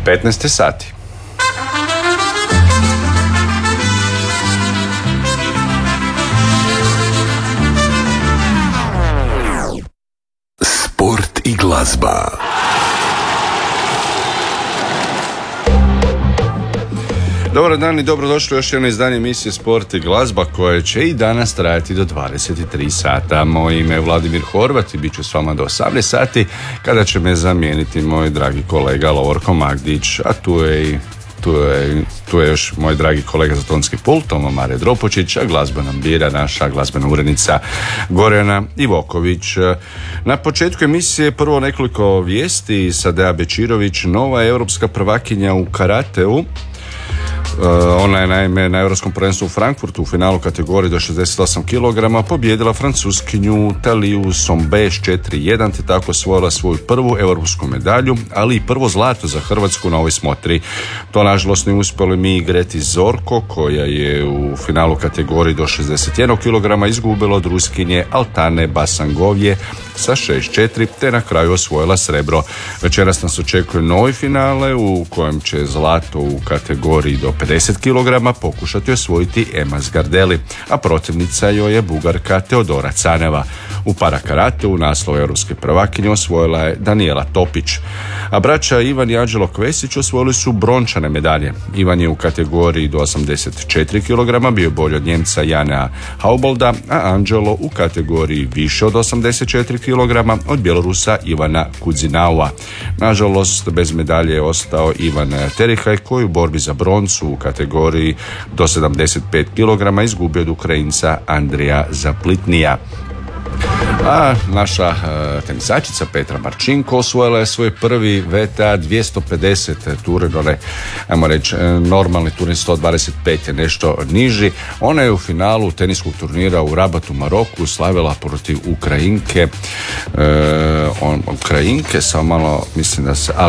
15 sati. Sport i glazba. Dobar dan i dobrodošli u još jedno izdanje emisije Sport i glazba koje će i danas trajati do 23 sata. Moje ime je Vladimir Horvat i bit ću s vama do 18 sati kada će me zamijeniti moj dragi kolega Lovorko Magdić, a tu je još moj dragi kolega za tonski pult, Toma Mare Dropočić, a glazba nam bira naša glazbena urednica Gorjana Ivoković. Na početku emisije prvo nekoliko vijesti. Sadea Bečirović, nova europska prvakinja u karateu. Ona je naime na Europskom prvenstvu u Frankfurtu u finalu kategorije do 68 kg pobijedila Francuskinju Taliju Sombe s 4-1 te tako osvojila svoju prvu europsku medalju, ali i prvo zlato za Hrvatsku na ovoj smotri. To nažalost ne uspjelo mi Greti Zorko koja je u finalu kategorije do 61 kg izgubila od Ruskinje Altane Basangovje sa 6-4 te na kraju osvojila srebro. Večeras nas očekuje novi finale u kojem će zlato u kategoriji do 50 kg pokušati osvojiti Ema Zgardeli, a protivnica joj je Bugarka Teodora Caneva. U parakarateu naslov europske prvakinje osvojila je Daniela Topić, a braća Ivan i Anđelo Kvesić osvojili su brončane medalje. Ivan je u kategoriji do 84 kg bio bolji od Njemca Jana Haubolda, a Anđelo u kategoriji više od 84 kg od Bjelorusa Ivana Kudzinaua. Nažalost, bez medalje je ostao Ivan Terihaj koji u borbi za broncu u kategoriji do 75 kg izgubio od Ukrajinca Andrija Zaplitnija. A naša tenisačica Petra Marčinko osvojila je svoj prvi VTA 250 turnir, ajmo reći normalni turnir 125 je nešto niži. Ona je u finalu teniskog turnira u Rabatu, Maroku slavila protiv Ukrajinke, samo malo mislim da se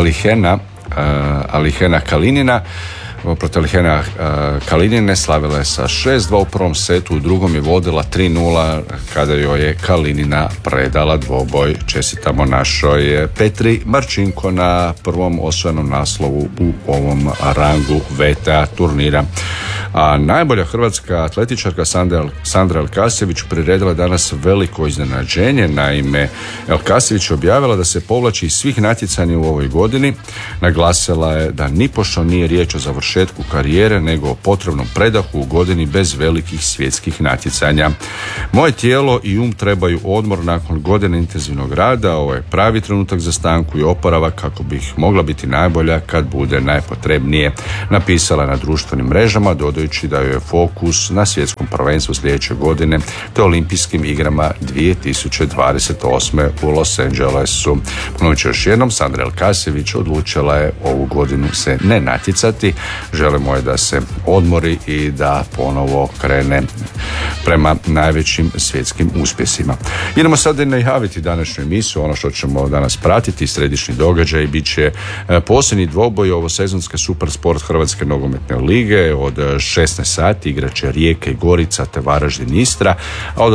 Alihena Kalinina. Protiv Alihena Kalinine slavila je sa 6-2 u prvom setu, u drugom je vodila 3-0 kada joj je Kalinina predala dvoboj. Čestitamo našoj Petri Marčinko na prvom osvojenom naslovu u ovom rangu VTA turnira. A najbolja hrvatska atletičarka Sandra Elkasević priredila danas veliko iznenađenje. Naime, Elkasević je objavila da se povlači iz svih natjecanja u ovoj godini. Naglasila je da nipošto nije riječ o završetku karijere, nego o potrebnom predahu u godini bez velikih svjetskih natjecanja. Moje tijelo i trebaju odmor nakon godine intenzivnog rada. Ovo je pravi trenutak za stanku i oporavak kako bih mogla biti najbolja kad bude najpotrebnije, napisala na društvenim mrežama, dodajući da joj je fokus na svjetskom prvenstvu sljedeće godine te olimpijskim igrama 2028. u Los Angelesu. Ponovit ću još jednom, Sandra Elkasević odlučila je ovu godinu se ne natjecati. Želimo je da se odmori i da ponovo krene prema najvećim svjetskim uspjesima. Idemo sad i najaviti današnju emisiju. Ono što ćemo danas pratiti, središnji događaj, bit će posljednji dvoboj ovosezonske Supersport Hrvatske nogometne lige. Od 16 sati igraće Rijeka i Gorica te Varaždin Istra, a od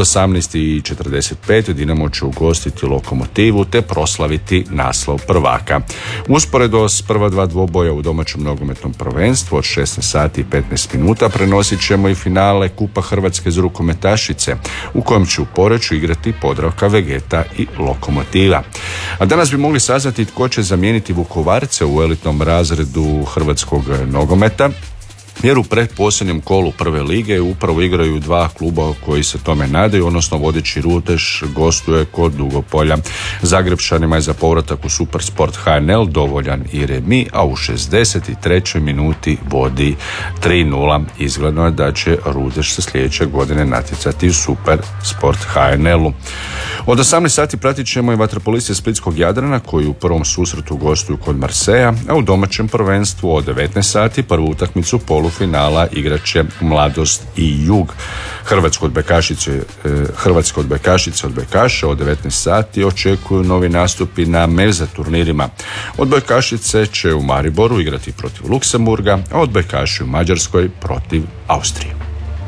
18:45 Dinamo će ugostiti Lokomotivu te proslaviti naslov prvaka. Usporedo s prva dva dvoboja u domaćem nogometnom prvenstvu od 16 sati i 15 minuta prenosit ćemo i finale Kupa Hrvatske za rukometašice u kojem će u Poreču igrati Podravka, Vegeta i Lokomotiva. A danas bi mogli saznati tko će zamijeniti Vukovarce u elitnom razredu hrvatskog nogometa, jer u pretposljednjem kolu prve lige upravo igraju dva kluba koji se tome nadaju, odnosno vodeći Rudeš gostuje kod Dugopolja. Zagrebčanima je za povratak u Supersport HNL dovoljan i remi, a u 63. minuti vodi 3-0. Izgledno je da će Rudeš se sljedeće godine natjecati u Supersport HNL-u. Od 18 sati pratit ćemo i vaterpoliste Splitskog Jadrana koji u prvom susretu gostuju kod Marseja, a u domaćem prvenstvu od 19 sati prvu utakmicu polufinala igraće Mladost i Jug. Hrvatsko od Bekašice od Bekaša od 19 sati očekuju novi nastupi na Meza turnirima. Od Bekašice će u Mariboru igrati protiv Luksemburga, a od Bekaši u Mađarskoj protiv Austrije.